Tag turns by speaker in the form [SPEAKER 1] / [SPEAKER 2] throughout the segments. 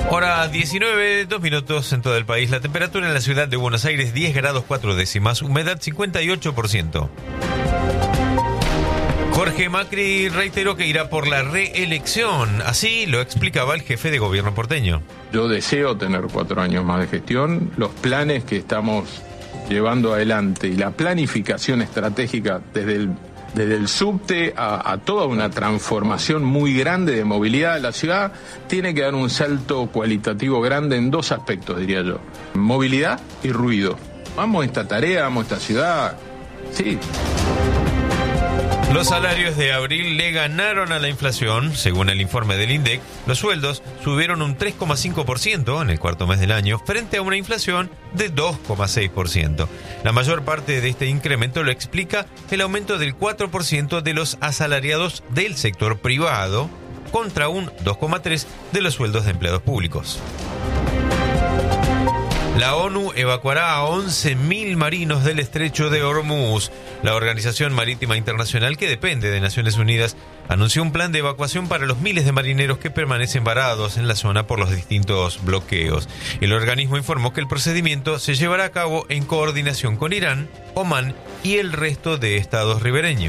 [SPEAKER 1] Hora 19, 2 minutos en todo el país. La temperatura en la ciudad de Buenos Aires, 10 grados 4 décimas, humedad 58%. Jorge Macri reiteró que irá por la reelección. Así lo explicaba el jefe de gobierno porteño.
[SPEAKER 2] Yo deseo tener 4 años más de gestión. Los planes que estamos llevando adelante y la planificación estratégica desde el subte a toda una transformación muy grande de movilidad de la ciudad, tiene que dar un salto cualitativo grande en 2 aspectos, diría yo. Movilidad y ruido. Vamos a esta tarea, vamos a esta ciudad. Sí.
[SPEAKER 1] Los salarios de abril le ganaron a la inflación. Según el informe del INDEC, los sueldos subieron un 3,5% en el cuarto mes del año, frente a una inflación de 2,6%. La mayor parte de este incremento lo explica el aumento del 4% de los asalariados del sector privado, contra un 2,3% de los sueldos de empleados públicos. La ONU evacuará a 11.000 marinos del estrecho de Hormuz. La Organización Marítima Internacional, que depende de Naciones Unidas, anunció un plan de evacuación para los miles de marineros que permanecen varados en la zona por los distintos bloqueos. El organismo informó que el procedimiento se llevará a cabo en coordinación con Irán, Omán y el resto de estados ribereños.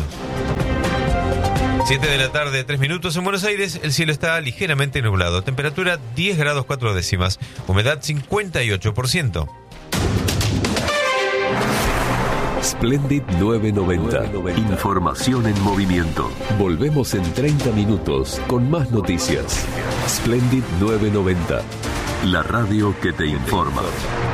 [SPEAKER 1] 7 de la tarde, 3 minutos en Buenos Aires. El cielo está ligeramente nublado. Temperatura 10 grados 4 décimas. Humedad 58%.
[SPEAKER 3] Splendid 990. Información en movimiento. Volvemos en 30 minutos con más noticias. Splendid 990. La radio que te informa.